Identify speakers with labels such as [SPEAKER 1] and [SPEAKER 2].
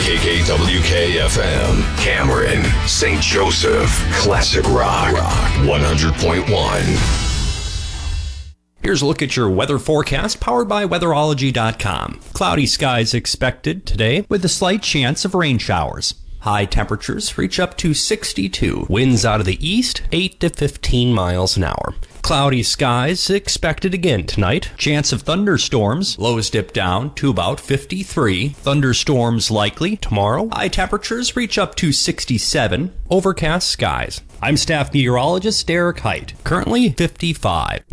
[SPEAKER 1] KKWK-FM, Cameron, St. Joseph, Classic Rock 100.1.
[SPEAKER 2] Here's a look at your weather forecast powered by weatherology.com. Cloudy skies expected today with a slight chance of rain showers. High temperatures reach up to 62. Winds out of the east, 8 to 15 miles an hour. Cloudy skies expected again tonight. Chance of thunderstorms. Lows dip down to about 53. Thunderstorms likely tomorrow. High temperatures reach up to 67. Overcast skies. I'm staff meteorologist Derek Height. Currently 55.